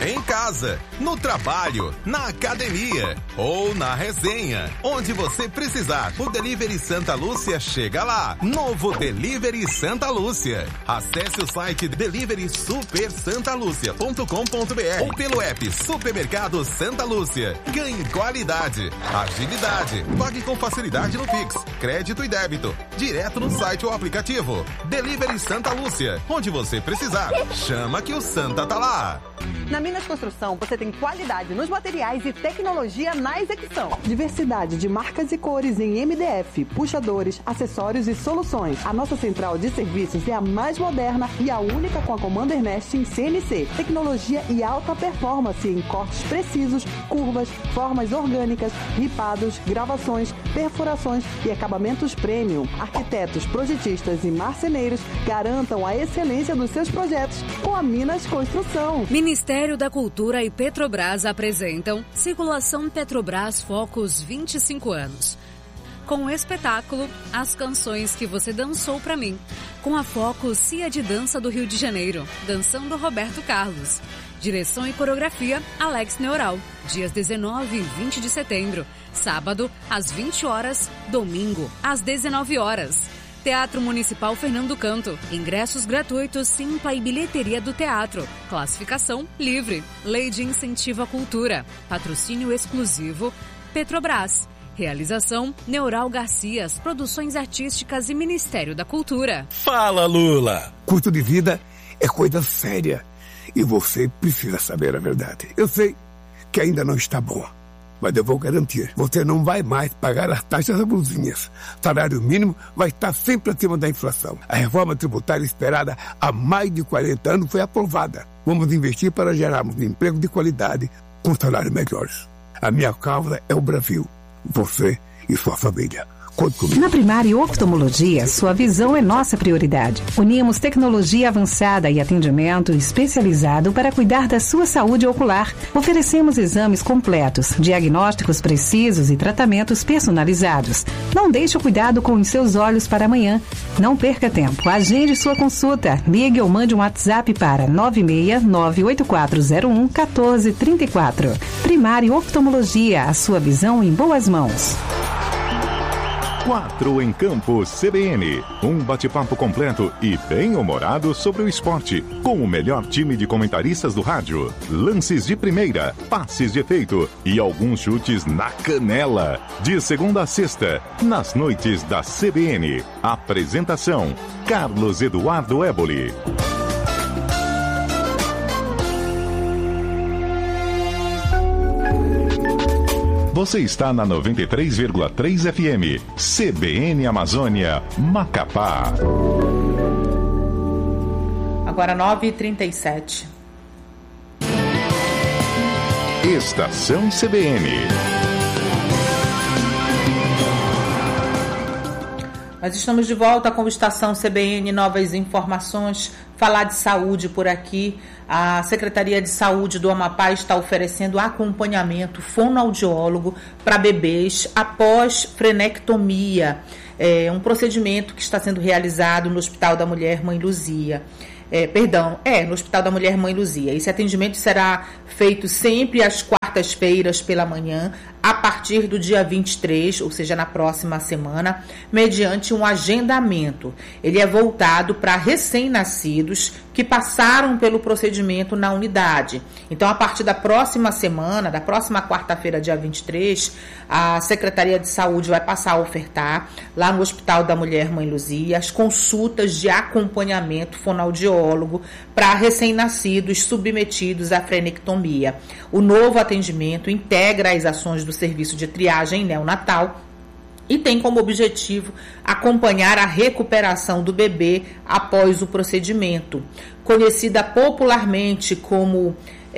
em casa, no trabalho, na academia ou na resenha. Onde você precisar, o Delivery Santa Lúcia chega lá. Novo Delivery Santa Lúcia. Acesse o site deliverysupersantalucia.com.br ou pelo app Supermercado Santa Lúcia. Ganhe qualidade, agilidade, pague com facilidade no Pix, crédito e débito, direto no site ou aplicativo. Delivery Santa Lúcia, onde você precisar. Chama que o Santa tá lá. Na Minas Construção, você tem qualidade nos materiais e tecnologia na execução. Diversidade de marcas e cores em MDF, puxadores, acessórios e soluções. A nossa central de serviços é a mais moderna e a única com a Commander Nest em CNC. Tecnologia e alta performance em cortes precisos, curvas, formas orgânicas, ripados, gravações, perfurações e acabamentos premium. Arquitetos, projetistas e marceneiros garantam a excelência dos seus projetos com a Minas Construção. Ministério da Cultura e Petrobras apresentam Circulação Petrobras Focus 25 anos. Com o espetáculo As Canções que Você Dançou Pra Mim, com a Focus Cia de Dança do Rio de Janeiro, dançando Roberto Carlos. Direção e coreografia Alex Neural, dias 19 e 20 de setembro, sábado às 20 horas, domingo às 19 horas. Teatro Municipal Fernando Canto. Ingressos gratuitos, Simpla e bilheteria do teatro. Classificação livre. Lei de Incentivo à Cultura. Patrocínio exclusivo Petrobras. Realização Neural Garcias, Produções Artísticas e Ministério da Cultura. Fala, Lula! Custo de vida é coisa séria e você precisa saber a verdade. Eu sei que ainda não está boa, mas eu vou garantir, você não vai mais pagar as taxas abusinhas. Salário mínimo vai estar sempre acima da inflação. A reforma tributária esperada há mais de 40 anos foi aprovada. Vamos investir para gerarmos emprego de qualidade com salários melhores. A minha causa é o Brasil, você e sua família. Na Primária Oftalmologia, sua visão é nossa prioridade. Unimos tecnologia avançada e atendimento especializado para cuidar da sua saúde ocular. Oferecemos exames completos, diagnósticos precisos e tratamentos personalizados. Não deixe o cuidado com os seus olhos para amanhã. Não perca tempo. Agende sua consulta. Ligue ou mande um WhatsApp para 96984011434. Primária Oftalmologia, a sua visão em boas mãos. 4 em Campo CBN. Um bate-papo completo e bem-humorado sobre o esporte, com o melhor time de comentaristas do rádio. Lances de primeira, passes de efeito e alguns chutes na canela. De segunda a sexta, nas noites da CBN. Apresentação: Carlos Eduardo Éboli. Você está na 93,3 FM, CBN Amazônia, Macapá. Agora 9h37. Estação CBN. Nós estamos de volta com o Estação CBN, novas informações, falar de saúde por aqui. A Secretaria de Saúde do Amapá está oferecendo acompanhamento fonoaudiólogo para bebês após frenectomia. É um procedimento que está sendo realizado no Hospital da Mulher Mãe Luzia. No Hospital da Mulher Mãe Luzia. Esse atendimento será feito sempre às quartas-feiras pela manhã, a partir do dia 23, ou seja, na próxima semana, mediante um agendamento. Ele é voltado para recém-nascidos que passaram pelo procedimento na unidade. Então, a partir da próxima semana, da próxima quarta-feira, dia 23, a Secretaria de Saúde vai passar a ofertar, lá no Hospital da Mulher Mãe Luzia, as consultas de acompanhamento fonoaudiólogo para recém-nascidos submetidos à frenectomia. O novo atendimento integra as ações do Serviço de Triagem Neonatal e tem como objetivo acompanhar a recuperação do bebê após o procedimento. Conhecida popularmente como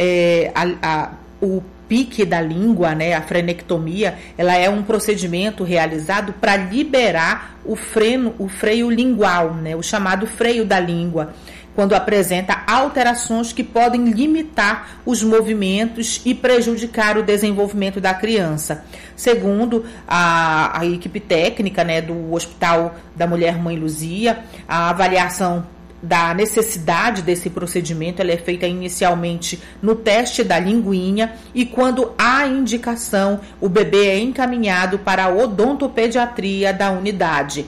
o pique da língua, né, a frenectomia, ela é um procedimento realizado para liberar o freio lingual, né, o chamado freio da língua, quando apresenta alterações que podem limitar os movimentos e prejudicar o desenvolvimento da criança. Segundo a equipe técnica, né, do Hospital da Mulher Mãe Luzia, a avaliação da necessidade desse procedimento, ela é feita inicialmente no teste da linguinha e quando há indicação, o bebê é encaminhado para a odontopediatria da unidade.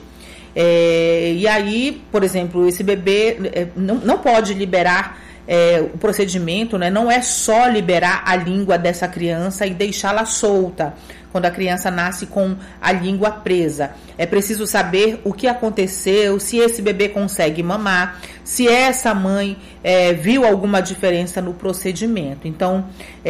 E aí, por exemplo, esse bebê não pode liberar o procedimento, né? Não é só liberar a língua dessa criança e deixá-la solta quando a criança nasce com a língua presa. É preciso saber o que aconteceu, se esse bebê consegue mamar, se essa mãe viu alguma diferença no procedimento. Então,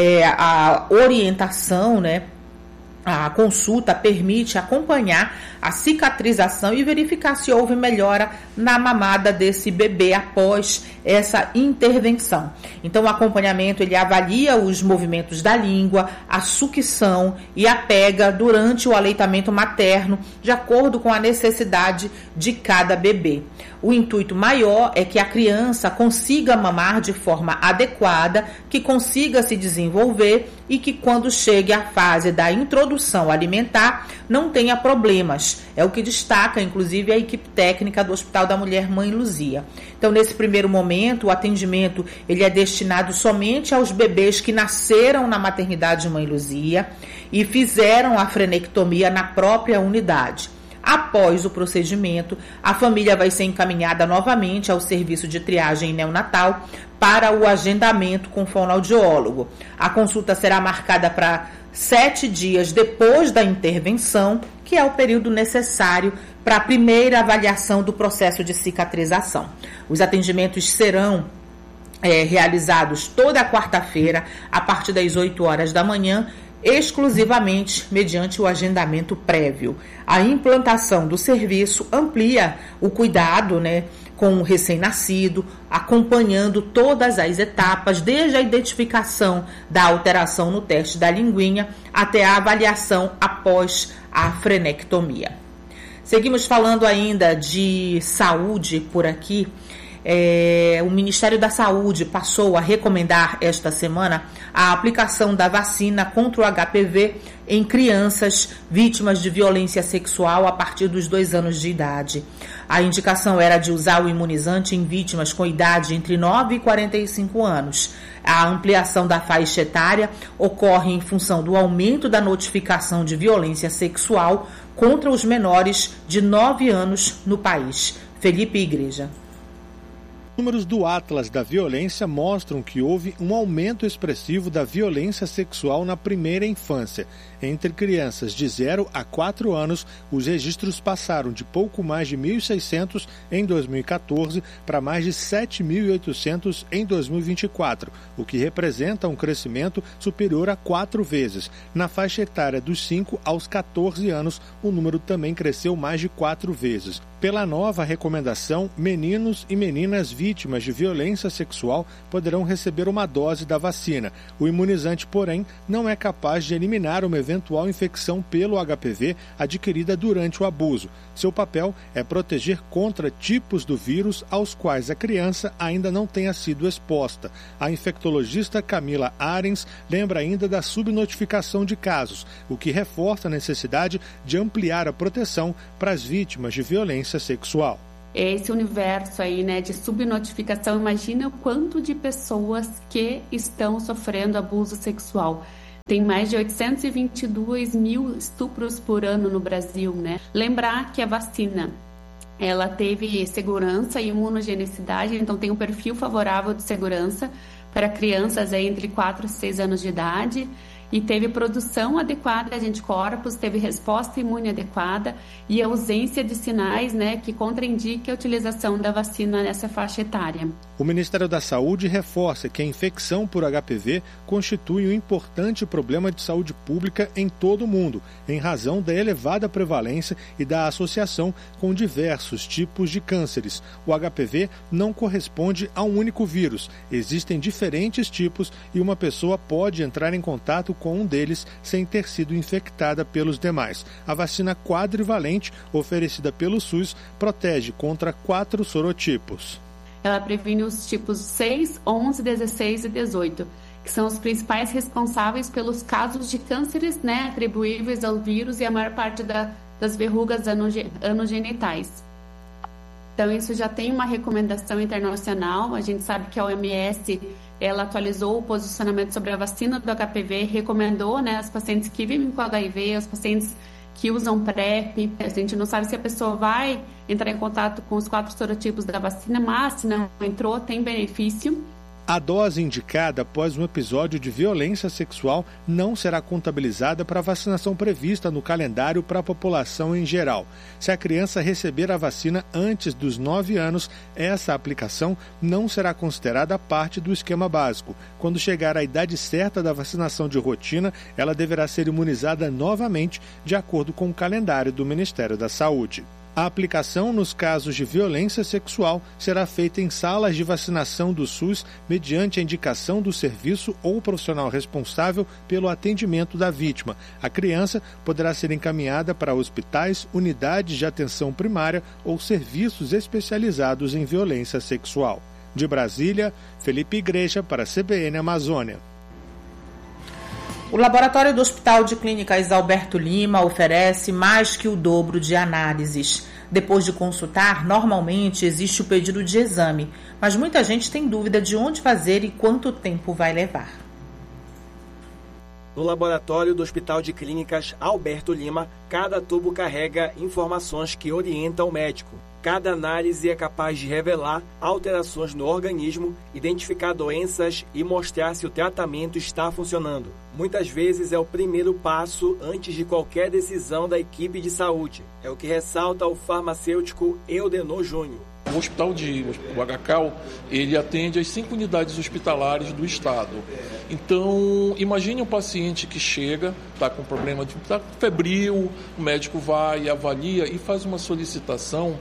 a orientação, né? A consulta permite acompanhar a cicatrização e verificar se houve melhora na mamada desse bebê após essa intervenção. Então, o acompanhamento ele avalia os movimentos da língua, a sucção e a pega durante o aleitamento materno, de acordo com a necessidade de cada bebê. O intuito maior é que a criança consiga mamar de forma adequada, que consiga se desenvolver e que quando chegue à fase da introdução alimentar não tenha problemas. É o que destaca, inclusive, a equipe técnica do Hospital da Mulher Mãe Luzia. Então, nesse primeiro momento, o atendimento ele é destinado somente aos bebês que nasceram na maternidade Mãe Luzia e fizeram a frenectomia na própria unidade. Após o procedimento, a família vai ser encaminhada novamente ao serviço de triagem neonatal para o agendamento com fonoaudiólogo. A consulta será marcada para 7 dias depois da intervenção, que é o período necessário para a primeira avaliação do processo de cicatrização. Os atendimentos serão realizados toda quarta-feira, a partir das 8 horas da manhã, exclusivamente mediante o agendamento prévio. A implantação do serviço amplia o cuidado, né, com o recém-nascido, acompanhando todas as etapas, desde a identificação da alteração no teste da linguinha até a avaliação após a frenectomia. Seguimos falando ainda de saúde por aqui. O Ministério da Saúde passou a recomendar esta semana a aplicação da vacina contra o HPV em crianças vítimas de violência sexual a partir dos 2 anos de idade. A indicação era de usar o imunizante em vítimas com idade entre 9 e 45 anos. A ampliação da faixa etária ocorre em função do aumento da notificação de violência sexual contra os menores de 9 anos no país. Felipe Igreja. Números do Atlas da Violência mostram que houve um aumento expressivo da violência sexual na primeira infância. Entre crianças de 0 a 4 anos, os registros passaram de pouco mais de 1.600 em 2014 para mais de 7.800 em 2024, o que representa um crescimento superior a 4 vezes. Na faixa etária dos 5 aos 14 anos, o número também cresceu mais de 4 vezes. Pela nova recomendação, meninos e meninas vítimas de violência sexual poderão receber uma dose da vacina. O imunizante, porém, não é capaz de eliminar uma eventual infecção pelo HPV adquirida durante o abuso. Seu papel é proteger contra tipos do vírus aos quais a criança ainda não tenha sido exposta. A infectologista Camila Arens lembra ainda da subnotificação de casos, o que reforça a necessidade de ampliar a proteção para as vítimas de violência sexual. Esse universo aí, né, de subnotificação, imagina o quanto de pessoas que estão sofrendo abuso sexual. Tem mais de 822 mil estupros por ano no Brasil, né? Lembrar que a vacina, ela teve segurança e imunogenicidade, então tem um perfil favorável de segurança para crianças aí entre 4 e 6 anos de idade, e teve produção adequada de anticorpos, teve resposta imune adequada e ausência de sinais, né, que contraindique a utilização da vacina nessa faixa etária. O Ministério da Saúde reforça que a infecção por HPV constitui um importante problema de saúde pública em todo o mundo, em razão da elevada prevalência e da associação com diversos tipos de cânceres. O HPV não corresponde a um único vírus. Existem diferentes tipos e uma pessoa pode entrar em contato com um deles sem ter sido infectada pelos demais. A vacina quadrivalente, oferecida pelo SUS, protege contra 4 sorotipos. Ela previne os tipos 6, 11, 16 e 18, que são os principais responsáveis pelos casos de cânceres, né, atribuíveis ao vírus e a maior parte das verrugas anogenitais. Então, isso já tem uma recomendação internacional. A gente sabe que a OMS, ela atualizou o posicionamento sobre a vacina do HPV, recomendou, né, as pacientes que vivem com HIV, os pacientes que usam PrEP. A gente não sabe se a pessoa vai entrar em contato com os 4 serotipos da vacina, mas se não entrou, tem benefício. A dose indicada após um episódio de violência sexual não será contabilizada para a vacinação prevista no calendário para a população em geral. Se a criança receber a vacina antes dos 9 anos, essa aplicação não será considerada parte do esquema básico. Quando chegar à idade certa da vacinação de rotina, ela deverá ser imunizada novamente, de acordo com o calendário do Ministério da Saúde. A aplicação nos casos de violência sexual será feita em salas de vacinação do SUS mediante a indicação do serviço ou profissional responsável pelo atendimento da vítima. A criança poderá ser encaminhada para hospitais, unidades de atenção primária ou serviços especializados em violência sexual. De Brasília, Felipe Igreja para a CBN Amazônia. O laboratório do Hospital de Clínicas Alberto Lima oferece mais que o dobro de análises. Depois de consultar, normalmente existe o pedido de exame, mas muita gente tem dúvida de onde fazer e quanto tempo vai levar. No laboratório do Hospital de Clínicas Alberto Lima, cada tubo carrega informações que orientam o médico. Cada análise é capaz de revelar alterações no organismo, identificar doenças e mostrar se o tratamento está funcionando. Muitas vezes é o primeiro passo antes de qualquer decisão da equipe de saúde. É o que ressalta o farmacêutico Eudenor Júnior. O hospital o HCAL, ele atende as 5 unidades hospitalares do estado. Então, imagine um paciente que chega, está com problema está febril, o médico vai, avalia e faz uma solicitação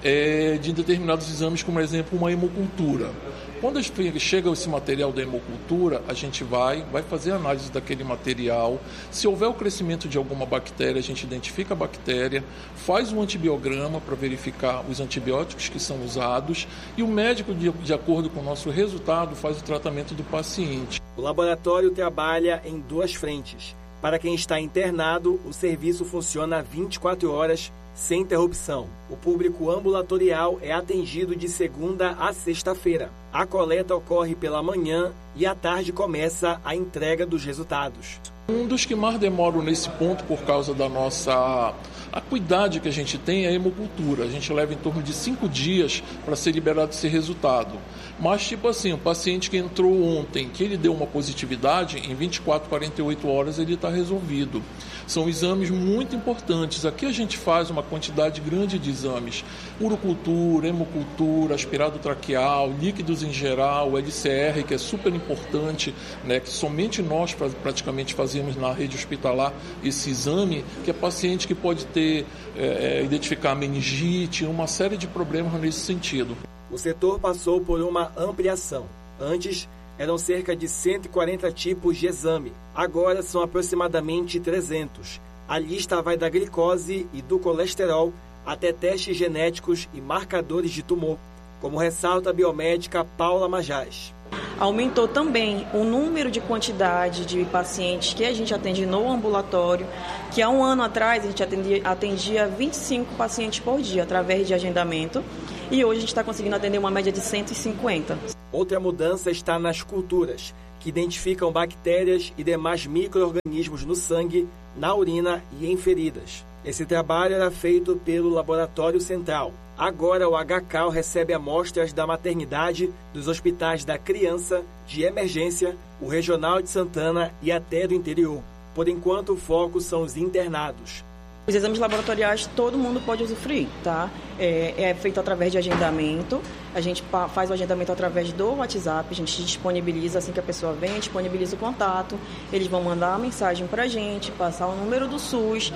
de determinados exames, como, por exemplo, uma hemocultura. Quando chega esse material da hemocultura, a gente vai fazer a análise daquele material. Se houver o crescimento de alguma bactéria, a gente identifica a bactéria, faz um antibiograma para verificar os antibióticos que são usados e o médico, de acordo com o nosso resultado, faz o tratamento do paciente. O laboratório trabalha em 2 frentes. Para quem está internado, o serviço funciona 24 horas, sem interrupção. O público ambulatorial é atendido de segunda a sexta-feira. A coleta ocorre pela manhã e à tarde começa a entrega dos resultados. Um dos que mais demoram nesse ponto, por causa da nossa acuidade que a gente tem, é a hemocultura. A gente leva em torno de 5 dias para ser liberado esse resultado. Mas, tipo assim, o paciente que entrou ontem, que ele deu uma positividade, em 24, 48 horas ele está resolvido. São exames muito importantes. Aqui a gente faz uma quantidade grande de exames. Urocultura, hemocultura, aspirado traqueal, líquidos em geral, LCR, que é super importante, né, que somente nós praticamente fazemos na rede hospitalar esse exame, que é paciente que pode ter, identificar meningite, uma série de problemas nesse sentido. O setor passou por uma ampliação. Antes, eram cerca de 140 tipos de exame. Agora são aproximadamente 300. A lista vai da glicose e do colesterol até testes genéticos e marcadores de tumor, como ressalta a biomédica Paula Majás. Aumentou também o número de quantidade de pacientes que a gente atende no ambulatório, que há um ano atrás a gente atendia 25 pacientes por dia através de agendamento, e hoje a gente está conseguindo atender uma média de 150. Outra mudança está nas culturas, que identificam bactérias e demais micro-organismos no sangue, na urina e em feridas. Esse trabalho era feito pelo Laboratório Central. Agora o HCAL recebe amostras da maternidade, dos hospitais da criança, de emergência, o regional de Santana e até do interior. Por enquanto, o foco são os internados. Os exames laboratoriais todo mundo pode usufruir, tá? É feito através de agendamento, a gente faz o agendamento através do WhatsApp, a gente disponibiliza assim que a pessoa vem, disponibiliza o contato, eles vão mandar uma mensagem para a gente, passar o número do SUS,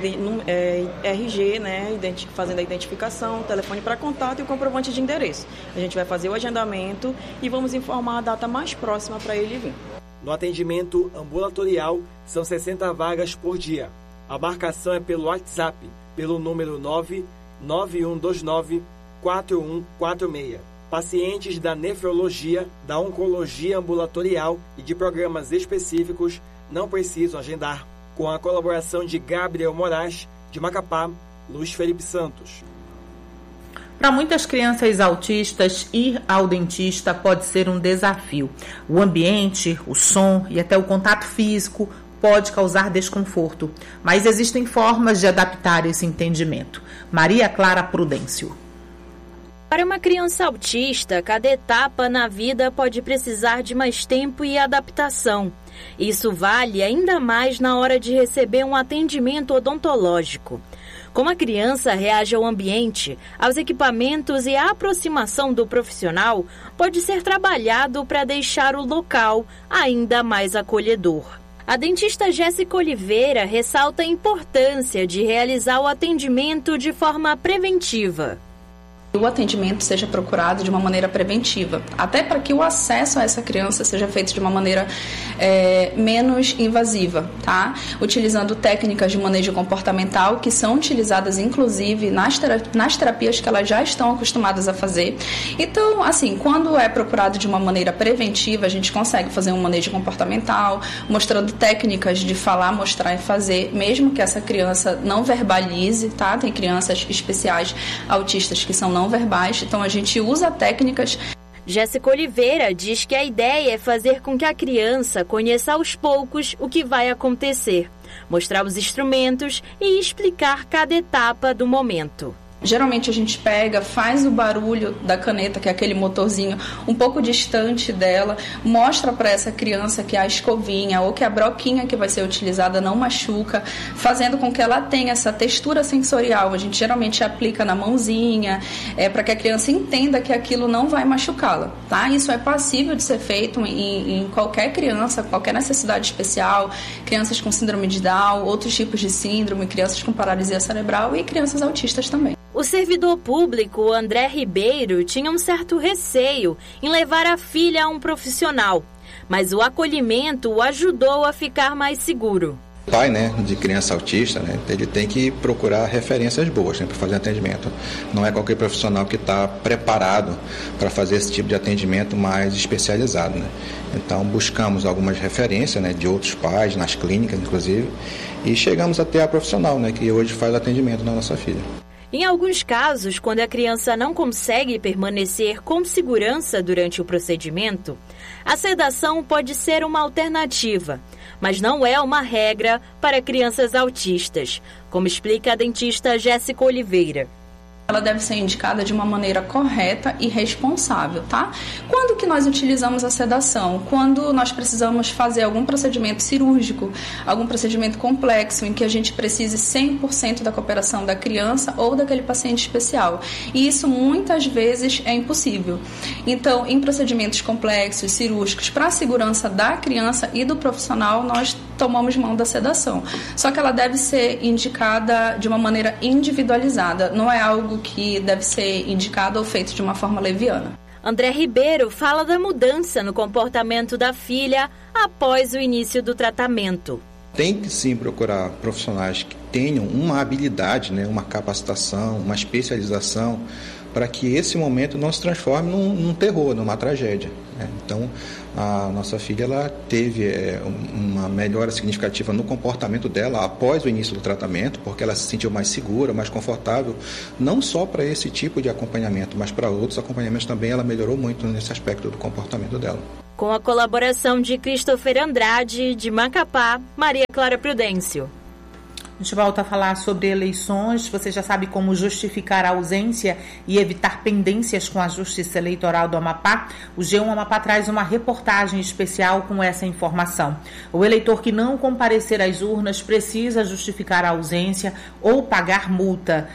RG, né, fazendo a identificação, telefone para contato e o comprovante de endereço. A gente vai fazer o agendamento e vamos informar a data mais próxima para ele vir. No atendimento ambulatorial, são 60 vagas por dia. A marcação é pelo WhatsApp, pelo número 99129-4146. Pacientes da nefrologia, da oncologia ambulatorial e de programas específicos não precisam agendar. Com a colaboração de Gabriel Moraes, de Macapá, Luiz Felipe Santos. Para muitas crianças autistas, ir ao dentista pode ser um desafio. O ambiente, o som e até o contato físico pode causar desconforto, mas existem formas de adaptar esse entendimento. Maria Clara Prudêncio. Para uma criança autista, cada etapa na vida pode precisar de mais tempo e adaptação. Isso vale ainda mais na hora de receber um atendimento odontológico. Como a criança reage ao ambiente, aos equipamentos e à aproximação do profissional, pode ser trabalhado para deixar o local ainda mais acolhedor. A dentista Jéssica Oliveira ressalta a importância de realizar o atendimento de forma preventiva. O atendimento seja procurado de uma maneira preventiva, até para que o acesso a essa criança seja feito de uma maneira menos invasiva, tá? Utilizando técnicas de manejo comportamental que são utilizadas inclusive nas terapias que elas já estão acostumadas a fazer. Então, assim, quando é procurado de uma maneira preventiva, a gente consegue fazer um manejo comportamental, mostrando técnicas de falar, mostrar e fazer, mesmo que essa criança não verbalize, tá? Tem crianças especiais autistas que são não verbais, então a gente usa técnicas. Jéssica Oliveira diz que a ideia é fazer com que a criança conheça aos poucos o que vai acontecer, mostrar os instrumentos e explicar cada etapa do momento. Geralmente a gente pega, faz o barulho da caneta, que é aquele motorzinho, um pouco distante dela, mostra para essa criança que a escovinha ou que a broquinha que vai ser utilizada não machuca, fazendo com que ela tenha essa textura sensorial. A gente geralmente aplica na mãozinha, para que a criança entenda que aquilo não vai machucá-la, tá? Isso é passível de ser feito em qualquer criança, qualquer necessidade especial, crianças com síndrome de Down, outros tipos de síndrome, crianças com paralisia cerebral e crianças autistas também. O servidor público André Ribeiro tinha um certo receio em levar a filha a um profissional, mas o acolhimento o ajudou a ficar mais seguro. Pai, de criança autista, ele tem que procurar referências boas para fazer atendimento. Não é qualquer profissional que está preparado para fazer esse tipo de atendimento mais especializado. Então, buscamos algumas referências de outros pais, nas clínicas, inclusive, e chegamos até a profissional, que hoje faz atendimento na nossa filha. Em alguns casos, quando a criança não consegue permanecer com segurança durante o procedimento, a sedação pode ser uma alternativa, mas não é uma regra para crianças autistas, como explica a dentista Jéssica Oliveira. Ela deve ser indicada de uma maneira correta e responsável, tá? Quando que nós utilizamos a sedação? Quando nós precisamos fazer algum procedimento cirúrgico, algum procedimento complexo, em que a gente precise 100% da cooperação da criança ou daquele paciente especial. E isso muitas vezes é impossível. Então, em procedimentos complexos, cirúrgicos, para a segurança da criança e do profissional, nós tomamos mão da sedação. Só que ela deve ser indicada de uma maneira individualizada, não é algo que deve ser indicado ou feito de uma forma leviana. André Ribeiro fala da mudança no comportamento da filha após o início do tratamento. Tem que sim procurar profissionais que tenham uma habilidade, uma capacitação, uma especialização, para que esse momento não se transforme num terror, numa tragédia. Então, a nossa filha ela teve uma melhora significativa no comportamento dela após o início do tratamento, porque ela se sentiu mais segura, mais confortável, não só para esse tipo de acompanhamento, mas para outros acompanhamentos também ela melhorou muito nesse aspecto do comportamento dela. Com a colaboração de Christopher Andrade, de Macapá, Maria Clara Prudêncio. A gente volta a falar sobre eleições. Você já sabe como justificar a ausência e evitar pendências com a Justiça Eleitoral do Amapá? O G1 Amapá traz uma reportagem especial com essa informação. O eleitor que não comparecer às urnas precisa justificar a ausência ou pagar multa.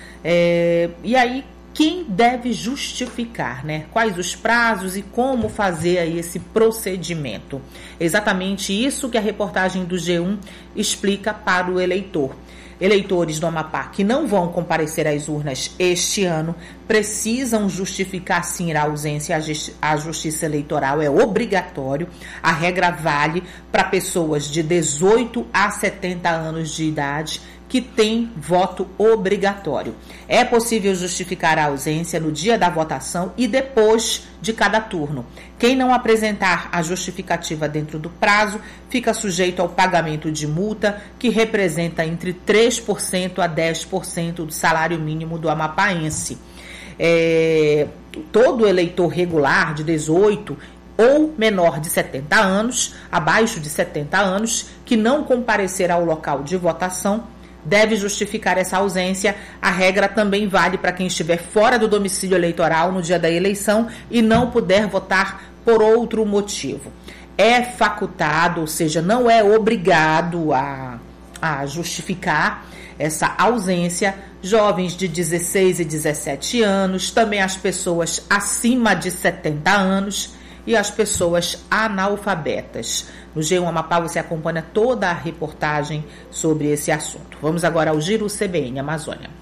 E aí, quem deve justificar, Quais os prazos e como fazer aí esse procedimento? Exatamente isso que a reportagem do G1 explica para o eleitor. Eleitores do Amapá que não vão comparecer às urnas este ano precisam justificar sim a ausência à Justiça Eleitoral, é obrigatório. A regra vale para pessoas de 18 a 70 anos de idade que têm voto obrigatório. É possível justificar a ausência no dia da votação e depois de cada turno. Quem não apresentar a justificativa dentro do prazo fica sujeito ao pagamento de multa, que representa entre 3% a 10% do salário mínimo do amapaense. todo eleitor regular de 18 ou menor de 70 anos, abaixo de 70 anos, que não comparecer ao local de votação, deve justificar essa ausência. A regra também vale para quem estiver fora do domicílio eleitoral no dia da eleição e não puder votar por outro motivo. É facultado, ou seja, não é obrigado a justificar essa ausência, jovens de 16 e 17 anos, também as pessoas acima de 70 anos e as pessoas analfabetas. No G1 Amapá você acompanha toda a reportagem sobre esse assunto. Vamos agora ao Giro CBN Amazônia.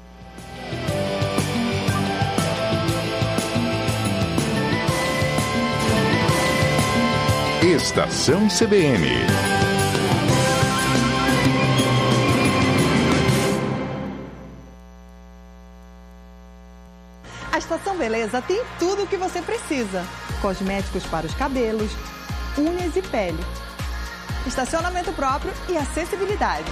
Estação CBN. A Estação Beleza tem tudo o que você precisa. Cosméticos para os cabelos, unhas e pele. Estacionamento próprio e acessibilidade.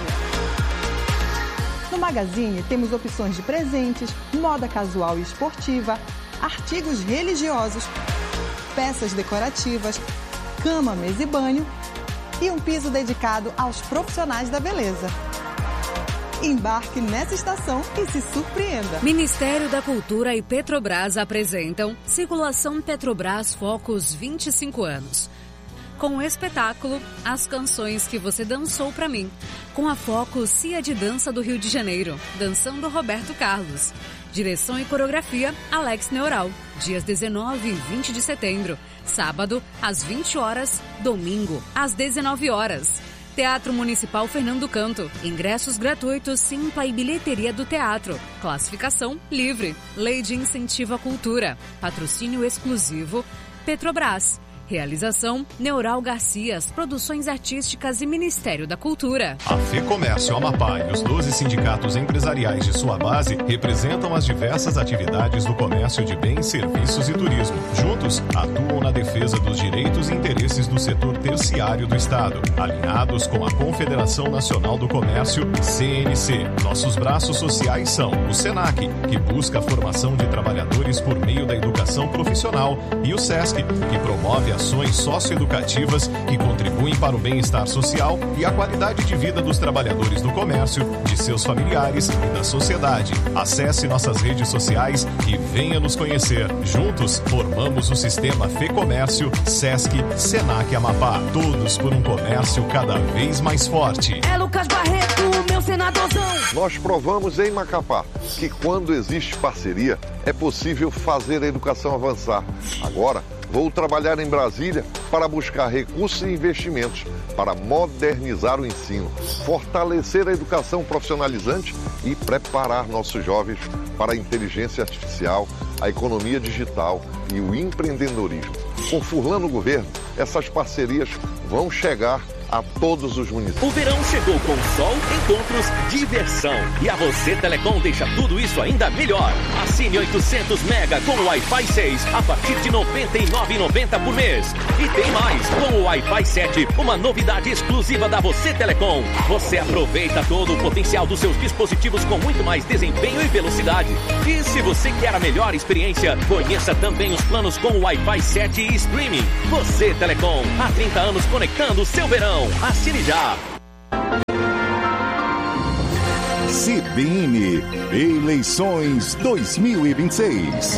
No Magazine temos opções de presentes, moda casual e esportiva, artigos religiosos, peças decorativas, cama, mesa e banho e um piso dedicado aos profissionais da beleza. Embarque nessa estação e se surpreenda. Ministério da Cultura e Petrobras apresentam Circulação Petrobras Focus 25 anos. Com o espetáculo As Canções que Você Dançou Pra Mim, com a Focus Cia de Dança do Rio de Janeiro, dançando Roberto Carlos. Direção e coreografia Alex Neural. Dias 19 e 20 de setembro. Sábado, às 20 horas. Domingo, às 19 horas. Teatro Municipal Fernando Canto. Ingressos gratuitos, Simpla e bilheteria do teatro. Classificação livre. Lei de Incentivo à Cultura. Patrocínio exclusivo Petrobras. Realização Neural Garcias, Produções Artísticas e Ministério da Cultura. A FEComércio Amapá e os 12 sindicatos empresariais de sua base representam as diversas atividades do comércio de bens, serviços e turismo. Juntos, atuam na defesa dos direitos e interesses do setor terciário do Estado, alinhados com a Confederação Nacional do Comércio, CNC. Nossos braços sociais são o SENAC, que busca a formação de trabalhadores por meio da educação profissional, e o SESC, que promove ações socioeducativas que contribuem para o bem-estar social e a qualidade de vida dos trabalhadores do comércio, de seus familiares e da sociedade. Acesse nossas redes sociais e venha nos conhecer. Juntos, formamos o sistema FEComércio, SESC, SENAC Amapá. Todos por um comércio cada vez mais forte. É Lucas Barreto, meu senadorzão. Nós provamos em Macapá que quando existe parceria, é possível fazer a educação avançar. Agora, vou trabalhar em Brasília para buscar recursos e investimentos para modernizar o ensino, fortalecer a educação profissionalizante e preparar nossos jovens para a inteligência artificial, a economia digital e o empreendedorismo. Com Furlan no governo, essas parcerias vão chegar a todos os municípios. O verão chegou com sol, encontros, diversão. E a Você Telecom deixa tudo isso ainda melhor. Assine 800 mega com o Wi-Fi 6 a partir de R$ 99,90 por mês. E tem mais, com o Wi-Fi 7, uma novidade exclusiva da Você Telecom. Você aproveita todo o potencial dos seus dispositivos com muito mais desempenho e velocidade. E se você quer a melhor experiência, conheça também os planos com o Wi-Fi 7 e streaming. Você Telecom, há 30 anos conectando o seu verão. Assine já! CBN Eleições 2026.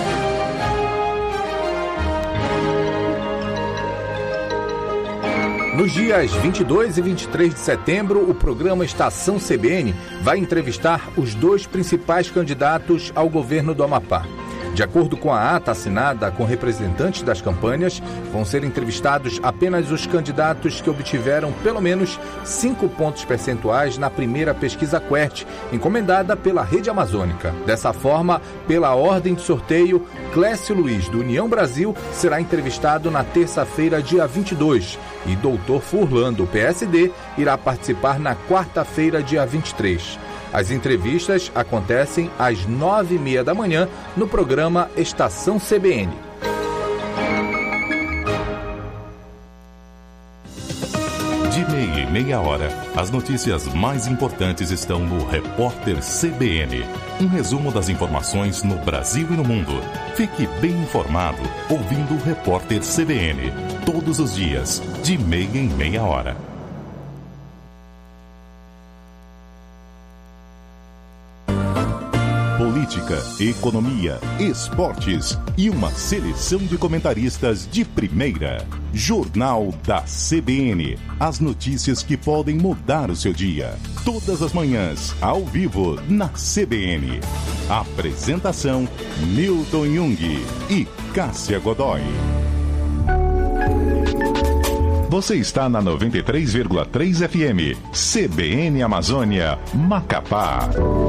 Nos dias 22 e 23 de setembro, o programa Estação CBN vai entrevistar os dois principais candidatos ao governo do Amapá. De acordo com a ata assinada com representantes das campanhas, vão ser entrevistados apenas os candidatos que obtiveram pelo menos 5 pontos percentuais na primeira pesquisa QWERTY, encomendada pela Rede Amazônica. Dessa forma, pela ordem de sorteio, Clécio Luiz, do União Brasil, será entrevistado na terça-feira, dia 22, e Dr. Furlan, do PSD, irá participar na quarta-feira, dia 23. As entrevistas acontecem às 9h30 da manhã no programa Estação CBN. De meia em meia hora, as notícias mais importantes estão no Repórter CBN. Um resumo das informações no Brasil e no mundo. Fique bem informado ouvindo o Repórter CBN. Todos os dias, de meia em meia hora. Política, economia, esportes e uma seleção de comentaristas de primeira. Jornal da CBN. As notícias que podem mudar o seu dia. Todas as manhãs, ao vivo, na CBN. Apresentação: Newton Jung e Cássia Godoy. Você está na 93,3 FM. CBN Amazônia, Macapá.